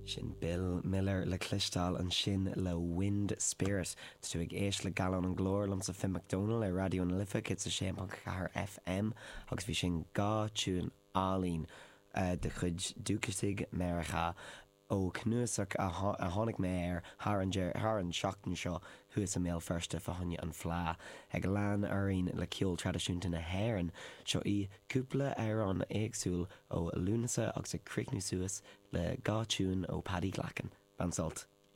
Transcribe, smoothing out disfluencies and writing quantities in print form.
Sin Bill Miller le clistal an sin le Wind Spirit. Tú ag éis le galán an glór lom sa Finn McDonald le radio an lifa kit sa sé pan cahar FM agus bhí sin gá tún álín de chud dúcasig meiricha ó cnúsach a tháinig mé ar thar an seachtain seo thuas a méal firsta fahanne an phlá ag lean aín le ceol tradiisiúnta na hhéireann seo í cúpla an éagsúil ó lúnasa agus a cricnú suas le gá tún ó Paddy Glacken. Ban salt.